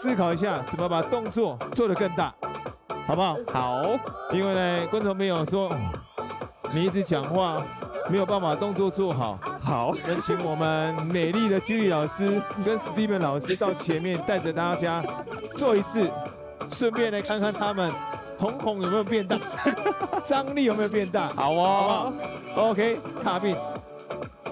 思考一下怎么把动作做得更大，好不好？ 好， 因为呢，观众朋友说，你一直讲话没有办法动作做好。 好， 能请我们美丽的居里老师跟 Steven 老师到前面带着大家做一次，顺便来看看他们瞳孔有没有变大，张力有没有变大， 好好不哦好 ？OK，卡宾。